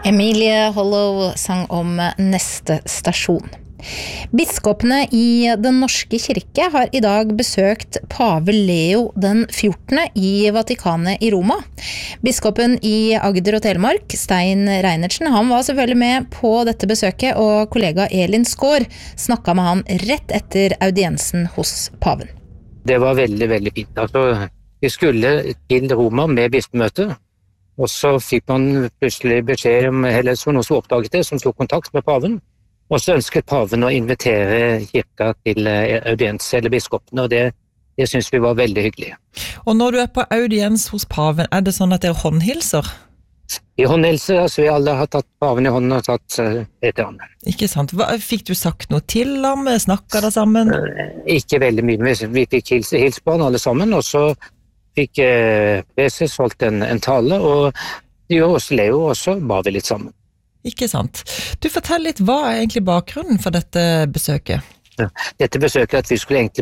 Emilie Hollow sang om neste stasjon. Biskopene i Den norske kirke har i dag besøkt pave Leo den 14. i Vatikanet i Roma. Biskopen i Agder og Telemark, Stein Reinertsen, han var selvfølgelig med på dette besøket, og kollega Elin Skår snakket med han rett etter audiensen hos paven. Det var veldig, veldig fint. Altså, vi skulle til Roma med bispemøte, og så fikk man plutselig beskjed om, eller så noen som oppdaget det, som tok kontakt med paven. Og så ønsket paven å invitere kirka til audiens eller biskopene, og det synes vi var veldig hyggelig. Og når du er på audiens hos paven, er det sånn at dere håndhilser? I håndhilser, altså vi alle har tatt paven i hånden og tatt etter han. Ikke sant? Fikk du sagt noe til ham? Snakket dere sammen? Ikke veldig mye, men vi fikk hils på han alle sammen, og så fikk Jesus holdt en tale, og Leo også ba vi litt sammen. Ikke sant. Du fortell litt, hva er egentlig bakgrunnen for dette besøket? Dette besøket er at vi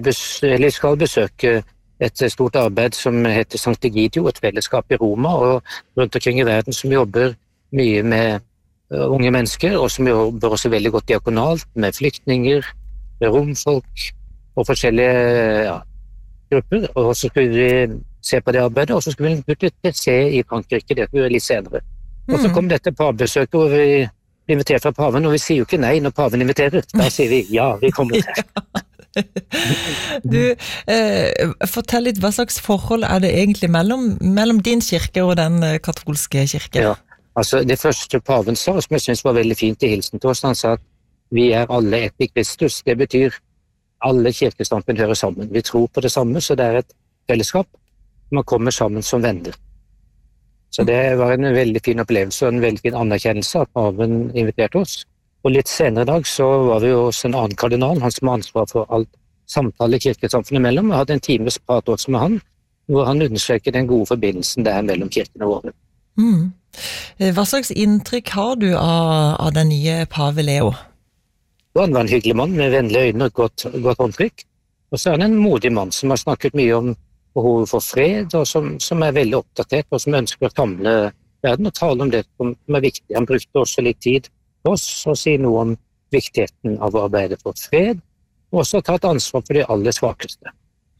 skal besøke et stort arbeid som heter Sancte Egidio, et fellesskap i Roma og rundt omkring i verden som jobber mye med unge mennesker, og som jobber også veldig godt diakonalt med flyktninger, med romfolk og forskjellige grupper. Og så skulle vi se på det arbeidet, og så skulle vi se i Frankrike det litt senere. Og så kom dette pavebesøket, og vi inviterte fra paven, og vi sier jo ikke nei når paven inviterer. Da sier vi ja, vi kommer til. Du, fortell litt, hva slags forhold er det egentlig mellom din kirke og den katolske kirke? Ja, altså det første paven sa, som jeg synes var veldig fint i hilsen til oss, han sa at vi er alle ett i Kristus. Det betyr alle kirkesamfunn hører sammen. Vi tror på det samme, så det er et fellesskap. Man kommer sammen som venner. Så det var en veldig fin opplevelse og en veldig fin anerkjennelse at paven inviterte oss. Og litt senere i dag så var vi jo hos en annen kardinal, han som har ansvar for alt samtale i kirkesamfunnet mellom. Vi hadde en times prat også med han, hvor han undersøker den gode forbindelsen der mellom kirkene våre. Hva slags inntrykk har du av den nye pave Leo? Han var en hyggelig mann med vennlige øyne og et godt håndtrykk. Og så er han en modig mann som har snakket mye om behovet for fred, og som er veldig oppdatert, og som ønsker å samle verden og tale om det som er viktig. Han brukte også litt tid på oss og si noe om viktigheten av å arbeide for fred, og også ta et ansvar for de aller svakeste.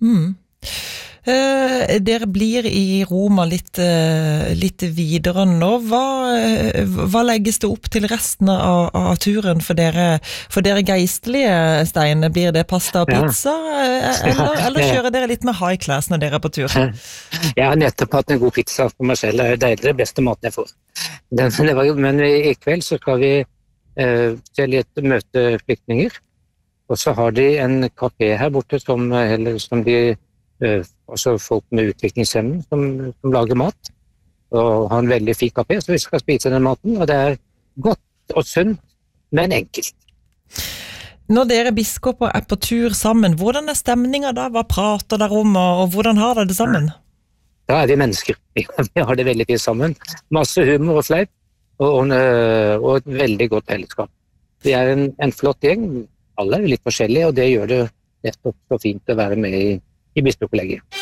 Dere blir i Roma litt videre nå. Hva legges det opp til resten av turen for dere geistlige, Stein? Blir det pasta og pizza, eller kjører dere litt med high class når dere er på tur? Jeg har nettopp hatt en god pizza for meg selv, det er det beste maten jeg får. Men i kveld så skal vi til et møte flyktninger, og så har de en kafé her borte som de også folk med utviklingshemming som lager mat, og har en veldig fin kafé, så vi skal spise den maten, og det er godt og sunt, men enkelt. Når dere biskoper er på tur sammen, hvordan er stemningen da? Hva prater dere om, og hvordan har dere det sammen? Da er vi mennesker, vi har det veldig fint sammen. Masse humor og fleip, og et veldig godt fellesskap. Vi er en flott gjeng, alle er litt forskjellige, og det gjør det nettopp så fint å være med i bispekollegiet.